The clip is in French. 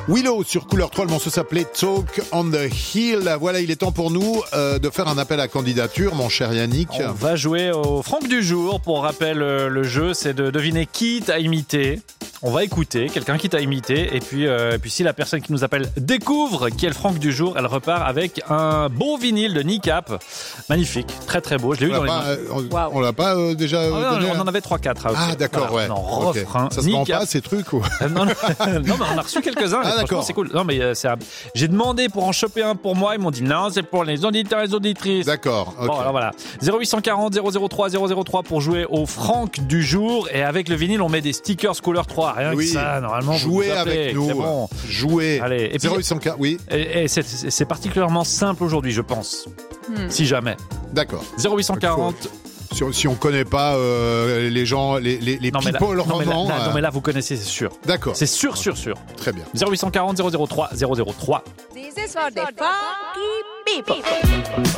Willow sur Couleur 3, le morceau s'appelait Talk on the Hill. Voilà, il est temps pour nous de faire un appel à candidature, mon cher Yannick. On va jouer au Franck du jour. Pour rappel, le jeu, c'est de deviner qui t'a imité. On va écouter quelqu'un qui t'a imité et puis si la personne qui nous appelle découvre qui est le Franck du jour, elle repart avec un beau vinyle de Niqap. Magnifique, très très beau. Je l'ai eu dans les mains. On l'a pas déjà donné. On en avait 3-4. Ah d'accord, voilà, ouais. On refrain. Ça se vend pas ces trucs ou... non, mais on a reçu quelques-uns. Ah d'accord. C'est cool. Non mais j'ai demandé pour en choper un pour moi. Ils m'ont dit non, c'est pour les auditeurs et les auditrices. D'accord. Okay. Bon alors voilà. 0840 003 003 pour jouer au Franck du jour. Et avec le vinyle, on met des stickers couleur 3. Rien que ça, normalement. Jouez avec nous. C'est bon. Jouez. Allez. Et puis, 0840, oui. Et c'est particulièrement simple aujourd'hui, je pense. Si jamais. D'accord. 0840. Si on connaît pas les gens, les people romans. Non mais là vous connaissez, c'est sûr. D'accord. C'est sûr. Très bien. 0840 003 003. This is for the funky people.